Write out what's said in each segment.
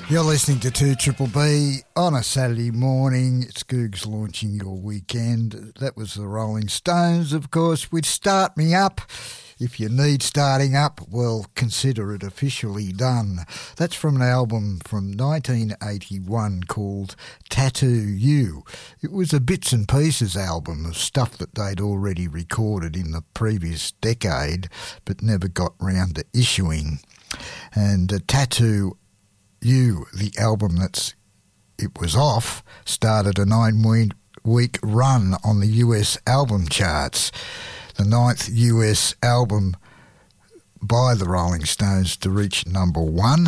You're listening to 2 Triple B on a Saturday morning. It's Googs launching your weekend. That was the Rolling Stones, of course, with Start Me Up. If you need starting up, well, consider it officially done. That's from an album from 1981 called Tattoo You. It was a bits and pieces album of stuff that they'd already recorded in the previous decade, but never got round to issuing. And Tattoo You, the album it was off, started a 9-week run on the US album charts. The 9th US album by the Rolling Stones to reach number 1.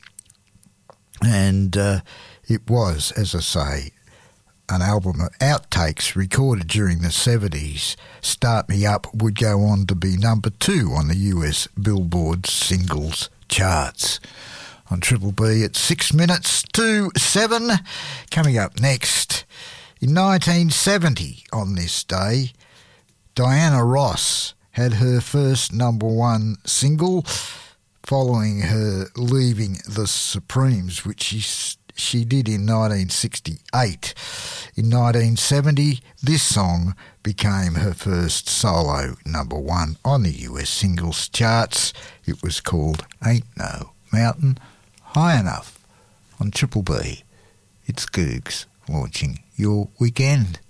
And it was, as I say, an album of outtakes recorded during the 70s. Start Me Up would go on to be number 2 on the US Billboard singles charts. On Triple B at 6 minutes to 7. Coming up next, in 1970 on this day, Diana Ross had her first number 1 single following her leaving the Supremes, which she did in 1968. In 1970, this song became her first solo number 1 on the US singles charts. It was called Ain't No Mountain High Enough. On Triple B, it's Googs launching your weekend.